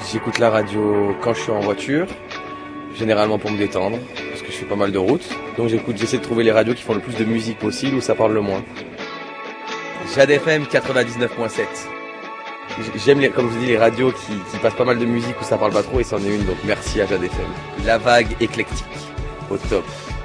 J'écoute la radio quand je suis en voiture, généralement pour me détendre, parce que je fais pas mal de route. Donc j'essaie de trouver les radios qui font le plus de musique possible, où ça parle le moins. Jade FM 99.7. J'aime, comme je vous dis, les radios qui passent pas mal de musique où ça parle pas trop, et c'en est une, donc merci à Jade FM. La vague éclectique, au top.